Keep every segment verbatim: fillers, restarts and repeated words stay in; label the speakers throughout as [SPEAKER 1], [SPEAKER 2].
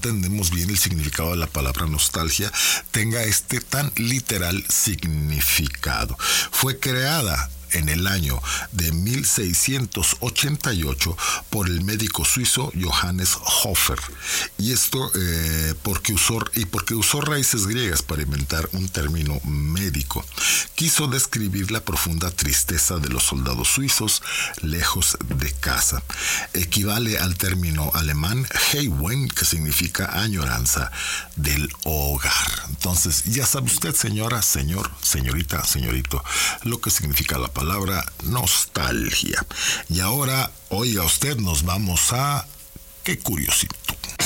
[SPEAKER 1] entendemos bien el significado de la palabra nostalgia, tenga este tan literal significado. Fue creada en el año de mil seiscientos ochenta y ocho por el médico suizo Johannes Hofer. Y esto eh, porque usó, y porque usó raíces griegas para inventar un término médico. Quiso describir la profunda tristeza de los soldados suizos lejos de casa. Equivale al término alemán Heimweh, que significa añoranza del hogar. Entonces, ya sabe usted, señora, señor, señorita, señorito, lo que significa la palabra palabra nostalgia. Y ahora, oiga usted, nos vamos a Qué curiosito.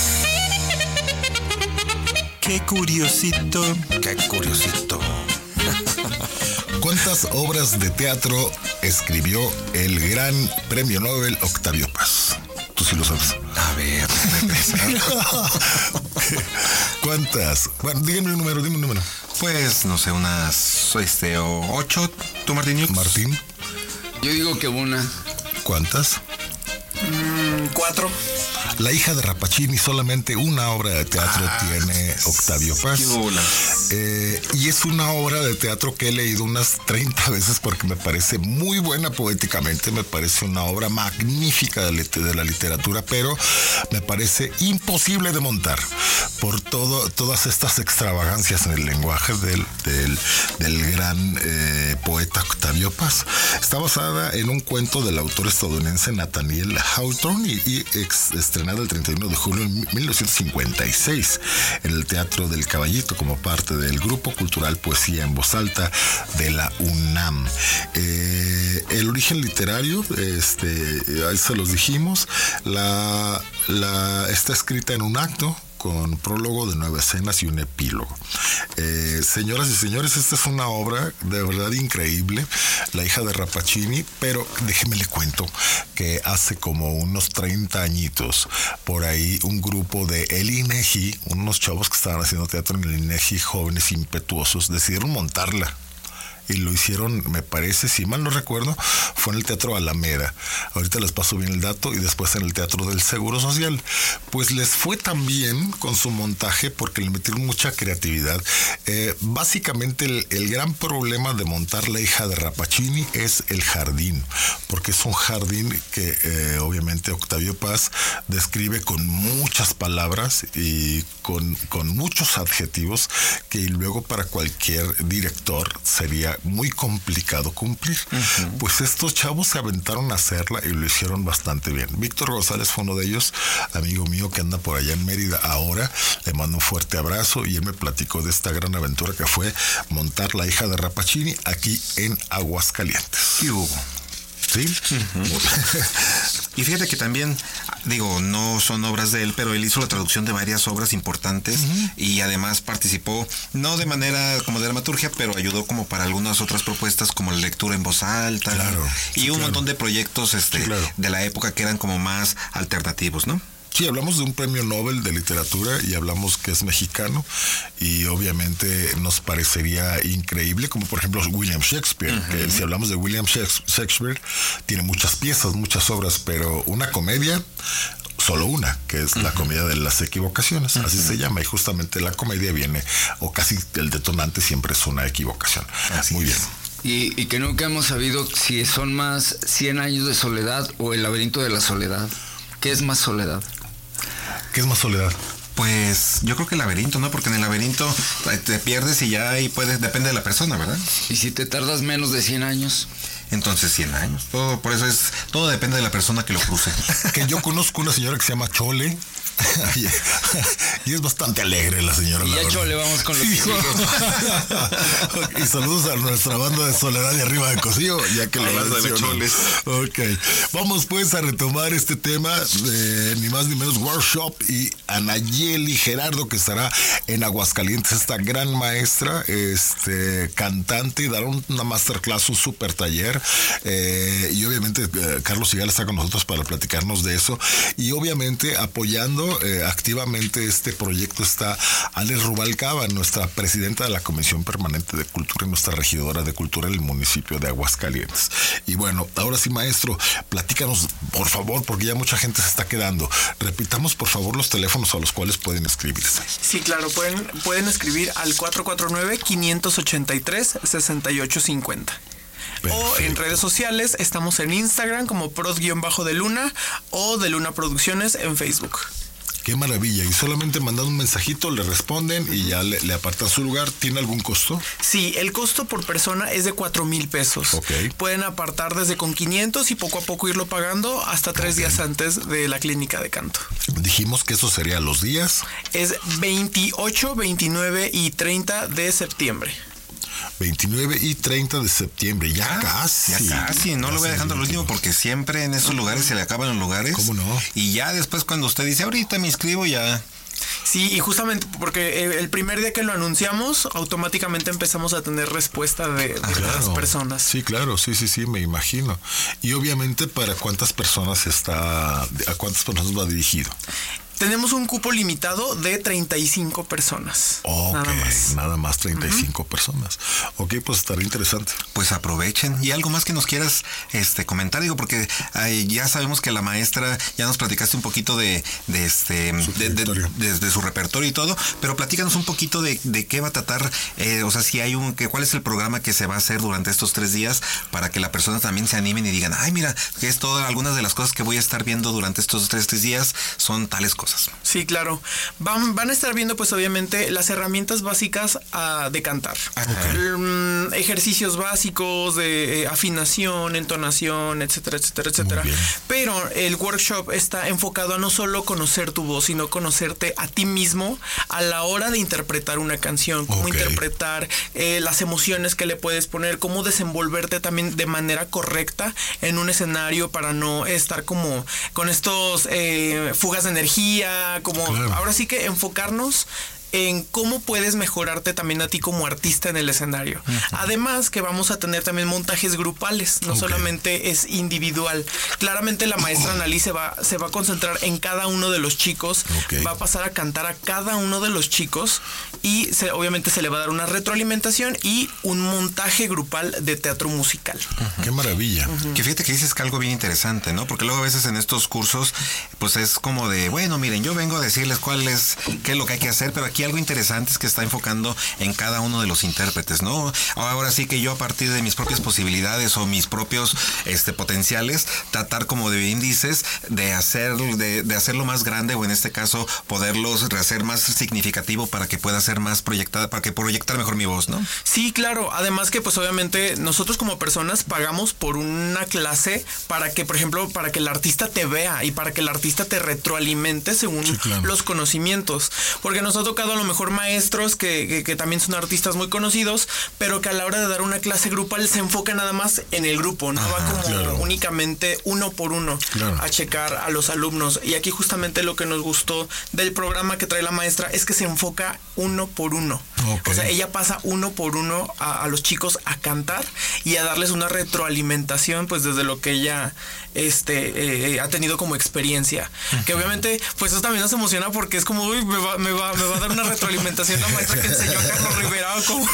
[SPEAKER 2] Qué curiosito.
[SPEAKER 1] Qué curiosito. ¿Cuántas obras de teatro escribió el gran premio Nobel Octavio Paz? Tú sí lo sabes.
[SPEAKER 2] A ver,
[SPEAKER 1] ¿cuántas? Bueno, dígame un número, dime un número.
[SPEAKER 2] Pues, no sé, unas este, ocho. ¿Tú, Martín?
[SPEAKER 1] Martín.
[SPEAKER 3] Yo digo que una.
[SPEAKER 1] ¿Cuántas?
[SPEAKER 3] Mm, cuatro.
[SPEAKER 1] La hija de Rappaccini, solamente una obra de teatro ah, tiene Octavio Paz. Eh, y es una obra de teatro que he leído unas treinta veces porque me parece muy buena poéticamente, me parece una obra magnífica de, de la literatura, pero me parece imposible de montar por todo, todas estas extravagancias en el lenguaje del, del, del gran eh, poeta Octavio Paz. Está basada en un cuento del autor estadounidense Nathaniel Hawthorne y, y ex, estrenada el treinta y uno de julio de mil novecientos cincuenta y seis en el Teatro del Caballito como parte del Grupo Cultural Poesía en Voz Alta de la UNAM. Eh, el origen literario, este, ahí se los dijimos, la, la, está escrita en un acto con prólogo de nueve escenas y un epílogo. Eh, señoras y señores, esta es una obra de verdad increíble, La hija de Rappaccini, pero déjeme le cuento que hace como unos treinta añitos, por ahí un grupo de el INEGI, unos chavos que estaban haciendo teatro en el INEGI, jóvenes impetuosos, decidieron montarla. Y lo hicieron, me parece, si mal no recuerdo, fue en el Teatro Alameda. Ahorita les paso bien el dato, y después en el Teatro del Seguro Social. Pues les fue tan bien con su montaje porque le metieron mucha creatividad. Eh, básicamente el, el gran problema de montar La hija de Rappaccini es el jardín, porque es un jardín que eh, obviamente Octavio Paz describe con muchas palabras y con, con muchos adjetivos que luego para cualquier director sería muy complicado cumplir. Uh-huh. Pues estos chavos se aventaron a hacerla y lo hicieron bastante bien. Víctor González fue uno de ellos, amigo mío que anda por allá en Mérida ahora. Le mando un fuerte abrazo y él me platicó de esta gran aventura que fue montar La hija de Rappaccini aquí en Aguascalientes.
[SPEAKER 2] ¿Qué hubo?
[SPEAKER 1] ¿Sí?
[SPEAKER 2] Uh-huh. Y fíjate que también, digo, no son obras de él, pero él hizo la traducción de varias obras importantes uh-huh. y además participó, no de manera como de dramaturgia, pero ayudó como para algunas otras propuestas como la lectura en voz alta,
[SPEAKER 1] claro,
[SPEAKER 2] y
[SPEAKER 1] sí,
[SPEAKER 2] un
[SPEAKER 1] claro.
[SPEAKER 2] montón de proyectos este,
[SPEAKER 1] sí, claro.
[SPEAKER 2] de la época que eran como más alternativos, ¿no?
[SPEAKER 1] Sí, hablamos de un premio Nobel de literatura y hablamos que es mexicano y obviamente nos parecería increíble, como por ejemplo William Shakespeare, uh-huh. que si hablamos de William Shakespeare, tiene muchas piezas, muchas obras, pero una comedia, solo una, que es uh-huh. la comedia de las equivocaciones, uh-huh. así se llama, y justamente la comedia viene, o casi el detonante siempre es una equivocación.
[SPEAKER 2] Así
[SPEAKER 1] Muy
[SPEAKER 2] es.
[SPEAKER 1] bien.
[SPEAKER 3] Y, y que nunca hemos sabido si son más cien años de soledad o El laberinto de la soledad. ¿Qué es más soledad?
[SPEAKER 1] ¿Qué es más soledad?
[SPEAKER 2] Pues yo creo que el laberinto, ¿no? Porque en el laberinto te pierdes y ya ahí puedes, depende de la persona, ¿verdad?
[SPEAKER 3] ¿Y si te tardas menos de cien años?
[SPEAKER 2] Entonces cien años. Todo, por eso es, todo depende de la persona que lo cruce.
[SPEAKER 1] Que yo conozco una señora que se llama Chole. Y es bastante alegre la señora.
[SPEAKER 3] Y
[SPEAKER 1] la
[SPEAKER 3] ya
[SPEAKER 1] verdad.
[SPEAKER 3] Chole, vamos con los hijos.
[SPEAKER 1] Y saludos a nuestra banda de Soledad de Arriba de Cosío, ya que lo mencionó. Ok, vamos pues a retomar este tema de ni más ni menos Workshop y Anayeli Gerardo, que estará en Aguascalientes, esta gran maestra, este cantante, dará una masterclass, un super taller, eh, y obviamente eh, Carlos Sigal está con nosotros para platicarnos de eso, y obviamente apoyando apoyando eh, activamente este proyecto está Ale Rubalcaba, nuestra presidenta de la Comisión Permanente de Cultura y nuestra regidora de Cultura en el municipio de Aguascalientes. Y bueno, ahora sí, maestro, platícanos, por favor, porque ya mucha gente se está quedando. Repitamos, por favor, los teléfonos a los cuales pueden escribirse.
[SPEAKER 4] Sí, claro, pueden, pueden escribir al cuatro cuatro nueve, cinco ocho tres, seis ocho cinco cero. Perfecto. O en redes sociales, estamos en Instagram como prod-de Luna o de Luna Producciones en Facebook.
[SPEAKER 1] Qué maravilla. Y solamente mandando un mensajito le responden y ya le, le apartan su lugar. ¿Tiene algún costo?
[SPEAKER 4] Sí, el costo por persona es de cuatro mil pesos.
[SPEAKER 1] Okay.
[SPEAKER 4] Pueden apartar desde con quinientos y poco a poco irlo pagando hasta tres okay. días antes de la clínica de canto.
[SPEAKER 1] Dijimos que eso sería los días.
[SPEAKER 4] Es veintiocho, veintinueve y treinta de septiembre.
[SPEAKER 1] veintinueve y treinta de septiembre, ya, ya casi.
[SPEAKER 2] Ya casi, no ya lo voy dejando al último porque siempre en esos lugares se le acaban los lugares.
[SPEAKER 1] ¿Cómo no?
[SPEAKER 2] Y ya después cuando usted dice, ahorita me inscribo, ya...
[SPEAKER 4] Sí, y justamente porque el primer día que lo anunciamos, automáticamente empezamos a tener respuesta de, de ah, claro. las personas.
[SPEAKER 1] Sí, claro, sí, sí, sí, me imagino. Y obviamente, ¿para cuántas personas está, a cuántas personas va dirigido?
[SPEAKER 4] Tenemos un cupo limitado de treinta y cinco personas.
[SPEAKER 1] Ok,
[SPEAKER 4] nada más,
[SPEAKER 1] nada más treinta y cinco uh-huh. personas. Ok, pues estará interesante.
[SPEAKER 2] Pues aprovechen. Y algo más que nos quieras este, comentar, digo, porque ay, ya sabemos que la maestra, ya nos platicaste un poquito de, de este
[SPEAKER 1] su
[SPEAKER 2] de, de, de, de su repertorio y todo, pero platícanos un poquito de, de qué va a tratar, eh, o sea, si hay un, que, cuál es el programa que se va a hacer durante estos tres días para que las personas también se animen y digan, ay, mira, que es todas algunas de las cosas que voy a estar viendo durante estos tres, tres días son tales cosas.
[SPEAKER 4] Sí, claro. Van, van a estar viendo, pues, obviamente, las herramientas básicas uh, de cantar. Okay. Um, ejercicios básicos de eh, afinación, entonación, etcétera, etcétera, etcétera. Pero el workshop está enfocado a no solo conocer tu voz, sino conocerte a ti mismo a la hora de interpretar una canción, cómo okay. interpretar eh, las emociones que le puedes poner, cómo desenvolverte también de manera correcta en un escenario para no estar como con estos eh, fugas de energía, como claro. ahora sí que enfocarnos en cómo puedes mejorarte también a ti como artista en el escenario. Uh-huh. Además que vamos a tener también montajes grupales, no okay. solamente es individual. Claramente la maestra Analí se va, se va a concentrar en cada uno de los chicos, okay. va a pasar a cantar a cada uno de los chicos y se, obviamente se le va a dar una retroalimentación y un montaje grupal de teatro musical.
[SPEAKER 1] Uh-huh. ¡Qué maravilla!
[SPEAKER 2] Uh-huh. Que fíjate que dices que algo bien interesante, ¿no? Porque luego a veces en estos cursos pues es como de, bueno, miren, yo vengo a decirles cuál es, qué es lo que hay que hacer, pero aquí Aquí algo interesante es que está enfocando en cada uno de los intérpretes, ¿no? Ahora sí que yo a partir de mis propias posibilidades o mis propios este, potenciales, tratar como de índices de hacer, de, de hacerlo más grande o en este caso poderlos hacer más significativo para que pueda ser más proyectada, para que proyectar mejor mi voz, ¿no?
[SPEAKER 4] Sí, claro. Además que pues obviamente nosotros como personas pagamos por una clase para que, por ejemplo, para que el artista te vea y para que el artista te retroalimente según sí, claro. los conocimientos. Porque nos ha tocado a lo mejor maestros que, que, que también son artistas muy conocidos, pero que a la hora de dar una clase grupal se enfoca nada más en el grupo, no Ajá, va como claro. únicamente uno por uno claro. a checar a los alumnos. Y aquí justamente lo que nos gustó del programa que trae la maestra es que se enfoca uno por uno. Okay. O sea, ella pasa uno por uno a, a los chicos a cantar y a darles una retroalimentación pues desde lo que ella este eh, ha tenido como experiencia. Uh-huh. Que obviamente pues eso también nos emociona porque es como, uy, me va, me va, me va a dar una retroalimentación la maestra que enseñó a Carlos Rivera. ¿Cómo?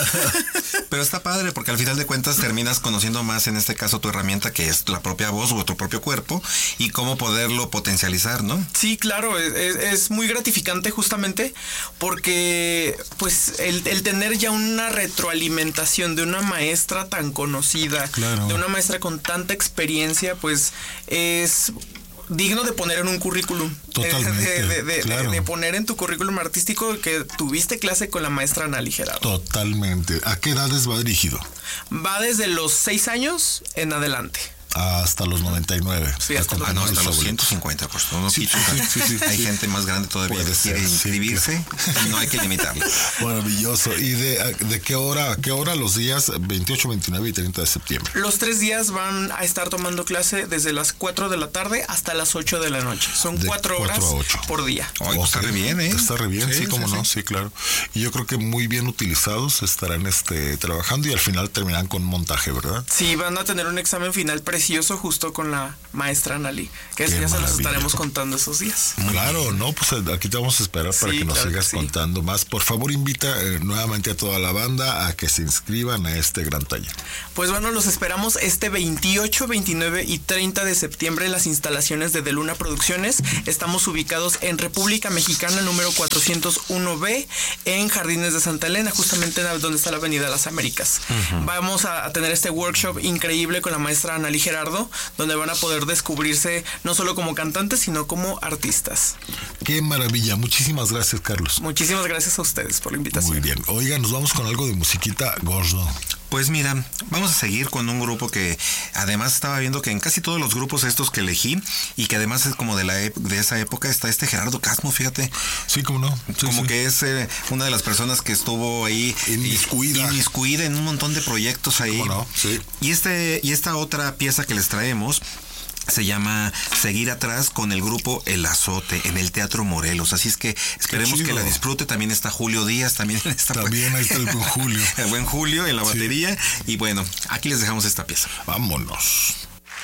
[SPEAKER 2] Pero está padre porque al final de cuentas terminas conociendo más, en este caso tu herramienta que es la propia voz o tu propio cuerpo y cómo poderlo potencializar, ¿no?
[SPEAKER 4] Sí, claro, es, es muy gratificante justamente porque pues el, el tener ya una retroalimentación de una maestra tan conocida, claro. de una maestra con tanta experiencia, pues es digno de poner en un currículum.
[SPEAKER 1] Totalmente.
[SPEAKER 4] De, de, de,
[SPEAKER 1] claro.
[SPEAKER 4] de, de poner en tu currículum artístico que tuviste clase con la maestra Analí Gerardo.
[SPEAKER 1] Totalmente. ¿A qué edades va dirigido?
[SPEAKER 4] Va desde los seis años en adelante.
[SPEAKER 1] Hasta los noventa y nueve.
[SPEAKER 4] Sí, hasta,
[SPEAKER 2] ah, no, hasta los ciento cincuenta. Pues, no, sí, sí, sí, sí, hay sí. gente más grande todavía Puede que ser, quiere inscribirse sí, claro. y no hay que limitarlo.
[SPEAKER 1] Maravilloso. ¿Y de, de qué hora, qué hora los días veintiocho, veintinueve y treinta de septiembre?
[SPEAKER 4] Los tres días van a estar tomando clase desde las cuatro de la tarde hasta las ocho de la noche. Son de cuatro horas por día.
[SPEAKER 2] Oh, okay. Está re bien, ¿eh?
[SPEAKER 1] Está re bien, sí, sí cómo sí, no, sí. sí, claro. Y yo creo que muy bien utilizados estarán este, trabajando y al final terminarán con montaje, ¿verdad?
[SPEAKER 4] Sí, van a tener un examen final preciso precioso justo con la maestra Analí, que ya se los estaremos contando esos días.
[SPEAKER 1] Claro, no, pues aquí te vamos a esperar para sí, que nos claro sigas que sí. contando más. Por favor, invita eh, nuevamente a toda la banda a que se inscriban a este gran taller.
[SPEAKER 4] Pues bueno, los esperamos este veintiocho, veintinueve y treinta de septiembre en las instalaciones de De Luna Producciones. Estamos ubicados en República Mexicana, número cuatrocientos uno B, en Jardines de Santa Elena, justamente donde está la Avenida Las Américas. Uh-huh. Vamos a, a tener este workshop increíble con la maestra Analí Gerardo, donde van a poder descubrirse no solo como cantantes, sino como artistas.
[SPEAKER 1] Qué maravilla. Muchísimas gracias, Carlos.
[SPEAKER 4] Muchísimas gracias a ustedes por la invitación.
[SPEAKER 1] Muy bien. Oiga, nos vamos con algo de musiquita gordo.
[SPEAKER 2] Pues mira, vamos a seguir con un grupo que además estaba viendo que en casi todos los grupos estos que elegí y que además es como de la de esa época está este Gerardo Casmo, fíjate.
[SPEAKER 1] Sí, cómo no. Sí,
[SPEAKER 2] como
[SPEAKER 1] sí.
[SPEAKER 2] que es eh, una de las personas que estuvo ahí
[SPEAKER 1] inmiscuida.
[SPEAKER 2] inmiscuida en un montón de proyectos ahí.
[SPEAKER 1] ¿Cómo no? Sí.
[SPEAKER 2] Y este y esta otra pieza que les traemos se llama Seguir Atrás, con el grupo El Azote en el Teatro Morelos. Así es que esperemos que la disfrute. También está Julio Díaz, también está.
[SPEAKER 1] También ahí está el buen Julio.
[SPEAKER 2] El buen Julio en la batería.
[SPEAKER 1] Sí.
[SPEAKER 2] Y bueno, aquí les dejamos esta pieza.
[SPEAKER 1] Vámonos.